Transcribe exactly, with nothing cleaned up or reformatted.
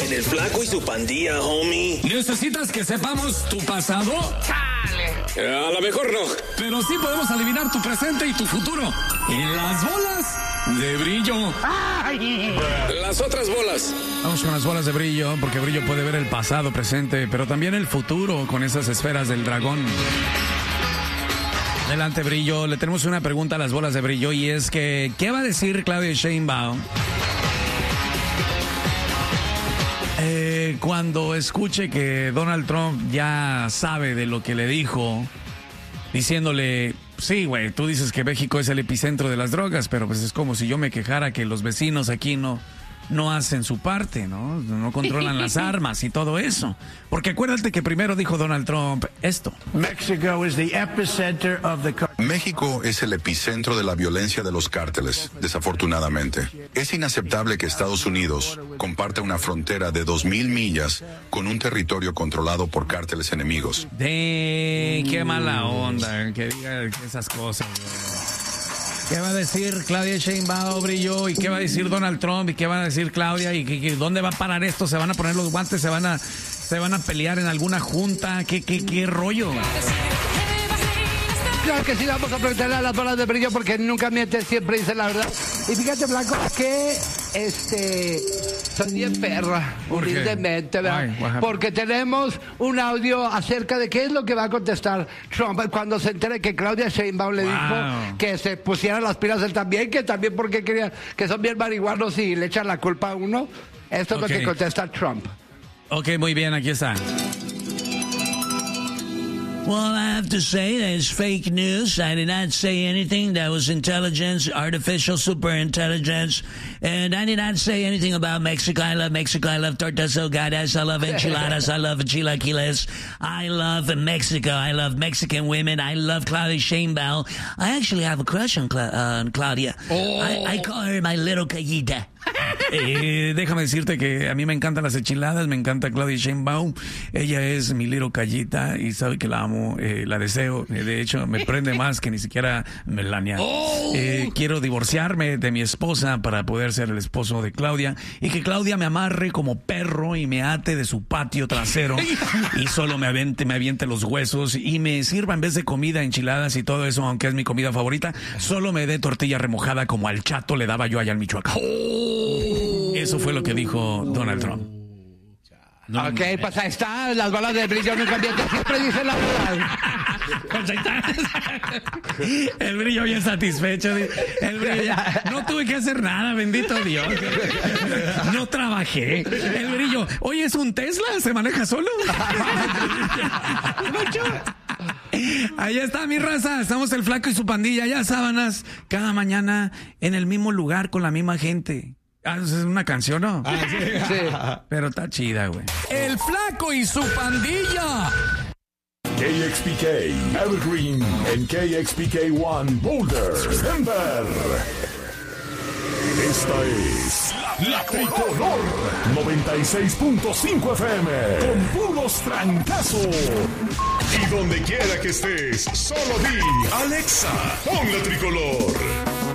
En el Flaco y su Pandilla, homie. ¿Necesitas que sepamos tu pasado? Eh, a lo mejor no. Pero sí podemos adivinar tu presente y tu futuro. En las bolas de brillo. Las otras bolas. Vamos con las bolas de brillo, porque brillo puede ver el pasado, presente, pero también el futuro con esas esferas del dragón. Adelante, Brillo. Le tenemos una pregunta a las bolas de brillo y es que, ¿qué va a decir Claudia Sheinbaum eh, cuando escuche que Donald Trump ya sabe de lo que le dijo, diciéndole, sí, güey, tú dices que México es el epicentro de las drogas, pero pues es como si yo me quejara que los vecinos aquí no... no hacen su parte, ¿no? No controlan las armas y todo eso. Porque acuérdate que primero dijo Donald Trump esto. Mexico is the epicenter of the... México es el epicentro de la violencia de los cárteles, desafortunadamente. Es inaceptable que Estados Unidos comparta una frontera de dos mil millas con un territorio controlado por cárteles enemigos. De qué mala onda que diga esas cosas, güey. ¿Qué va a decir Claudia Sheinbaum, Brillo? ¿Y qué va a decir Donald Trump? ¿Y qué va a decir Claudia? ¿Y qué, qué, dónde va a parar esto? ¿Se van a poner los guantes? ¿Se van a, se van a pelear en alguna junta? ¿Qué, qué, qué rollo? Claro que sí, vamos a preguntarle a las bolas de brillo porque nunca miente, siempre dice la verdad. Y fíjate, Blanco, que este... soy bien perra, humildemente, ¿verdad? Porque tenemos un audio acerca de qué es lo que va a contestar Trump cuando se entere que Claudia Sheinbaum le wow. dijo que se pusiera las pilas él también, que también porque quería, que son bien marihuanos y le echan la culpa a uno. Esto es okay. Lo que contesta Trump. Ok, muy bien, aquí está. Well, I have to say that it's fake news. I did not say anything that was intelligence, artificial super intelligence. And I did not say anything about Mexico. I love Mexico. I love tortas ahogadas. I love enchiladas. I love chilaquiles. I love Mexico. I love Mexican women. I love Claudia Sheinbaum. I actually have a crush on, Cla- uh, on Claudia. Oh. I, I call her my little callita. Eh, déjame decirte que a mí me encantan las enchiladas, me encanta Claudia Sheinbaum. Ella es mi little callita y sabe que la amo, eh, la deseo. Eh, de hecho, me prende más que ni siquiera Melania. Eh, quiero divorciarme de mi esposa para poder ser el esposo de Claudia y que Claudia me amarre como perro y me ate de su patio trasero y solo me aviente, me aviente los huesos y me sirva en vez de comida, enchiladas y todo eso, aunque es mi comida favorita, solo me dé tortilla remojada como al Chato le daba yo allá en Michoacán. Eso fue lo que dijo Donald Trump. No, ok, me... pues ahí está, las bolas de brillo nunca mienten, siempre dicen la verdad. El Brillo bien satisfecho. El Brillo, no tuve que hacer nada, bendito Dios. No trabajé. El Brillo, oye, ¿es un Tesla? ¿Se maneja solo? Ahí está mi raza, estamos el Flaco y su pandilla, ya sábanas, cada mañana en el mismo lugar con la misma gente. Ah, ¿es una canción, no? Ah, sí. Sí. Pero está chida, güey. El Flaco y su pandilla. K X P K, Evergreen, en K X P K One, Boulder, Denver. Esta es La Tricolor noventa y seis punto cinco F M, con puros trancazos. Y donde quiera que estés, solo di Alexa, pon La Tricolor.